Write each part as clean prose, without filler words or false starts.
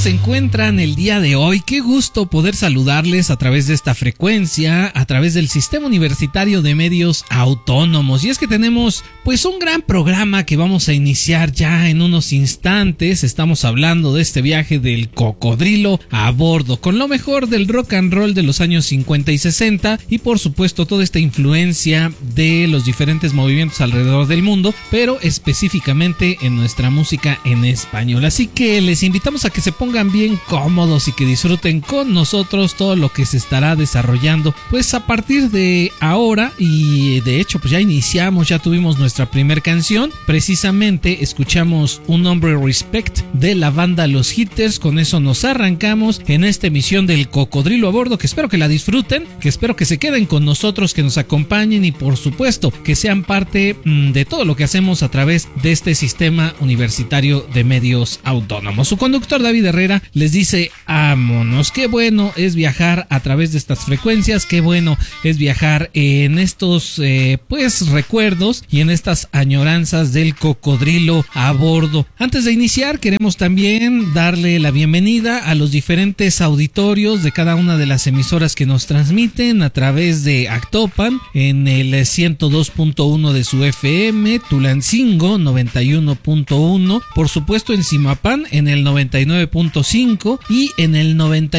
se encuentran el día de hoy? Qué gusto poder saludarles a través de esta frecuencia, a través del Sistema Universitario de Medios Autónomos. Y es que tenemos pues un gran programa que vamos a iniciar ya en unos instantes. Estamos hablando de este viaje del cocodrilo a bordo, con lo mejor del rock and roll de los años 50 y 60 y por supuesto toda esta influencia de los diferentes movimientos alrededor del mundo, pero específicamente en nuestra música en español. Así que les invitamos a que se pongan bien cómodos y que disfruten con nosotros todo lo que se estará desarrollando pues a partir de ahora. Y de hecho pues ya tuvimos nuestra primera canción. Precisamente escuchamos Un Hombre Respect de la banda Los Hitters. Con eso nos arrancamos en esta emisión del Cocodrilo a Bordo, que espero que la disfruten, que espero que se queden con nosotros, que nos acompañen y por supuesto que sean parte de todo lo que hacemos a través de este Sistema Universitario de Medios Autónomos. Su conductor David Herrera les dice: vámonos. Qué bueno es viajar a través de estas frecuencias, qué bueno es viajar en estos pues recuerdos y en estas añoranzas del cocodrilo a bordo. Antes de iniciar, queremos también darle la bienvenida a los diferentes auditorios de cada una de las emisoras que nos transmiten a través de Actopan en el 102.1 de su FM, Tulancingo 91.1, por supuesto en Zimapán en el 99.5 y en el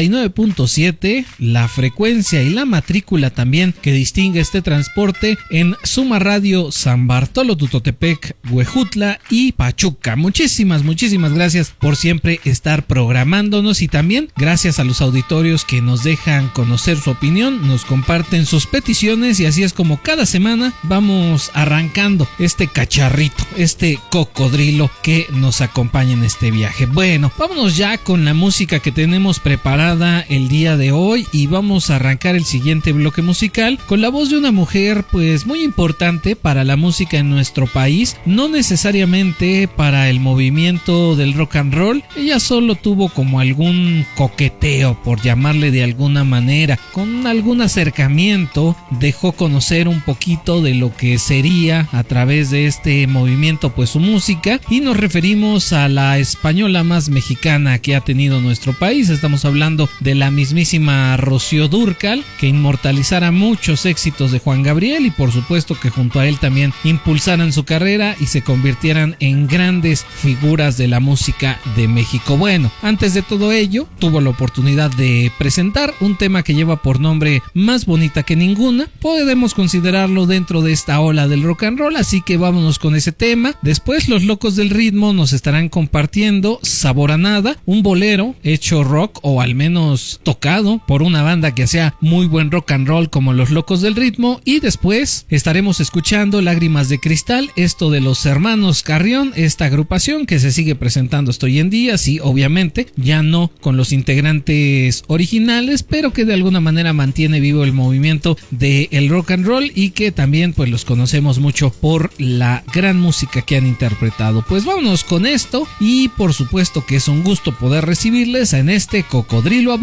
99.7, la frecuencia y la matrícula también que distingue este transporte en Suma Radio San Bartolo, Tutotepec, Huejutla y Pachuca. Muchísimas gracias por siempre estar programándonos y también gracias a los auditorios que nos dejan conocer su opinión, nos comparten sus peticiones y así es como cada semana vamos arrancando este cacharrito, este cocodrilo que nos acompaña en este viaje. Bueno, vámonos ya con la música que tenemos preparada el día de hoy y vamos a arrancar el siguiente bloque musical con la voz de una mujer pues muy importante para la música en nuestro país, no necesariamente para el movimiento del rock and roll. Ella solo tuvo como algún coqueteo, por llamarle de alguna manera, con algún acercamiento, dejó conocer un poquito de lo que sería a través de este movimiento pues su música, y nos referimos a la española más mexicana que ha tenido nuestro país. Estamos hablando de la mismísima Rocío Dúrcal, que inmortalizara muchos éxitos de Juan Gabriel y por supuesto que junto a él también impulsaran su carrera y se convirtieran en grandes figuras de la música de México. Bueno, antes de todo ello, tuvo la oportunidad de presentar un tema que lleva por nombre Más Bonita que Ninguna. Podemos considerarlo dentro de esta ola del rock and roll, así que vámonos con ese tema. Después los Locos del Ritmo nos estarán compartiendo Sabor a Nada, un bolero hecho rock o al menos tocado por una banda que hacía muy buen rock and roll como los Locos del Ritmo, y después estaremos escuchando Lágrimas de Cristal, esto de los hermanos Carrión, esta agrupación que se sigue presentando hasta hoy en día, sí, obviamente ya no con los integrantes originales, pero que de alguna manera mantiene vivo el movimiento del rock and roll y que también pues los conocemos mucho por la gran música que han interpretado. Pues vámonos con esto y por supuesto que es un gusto poder recibirles en este Cocodrilo a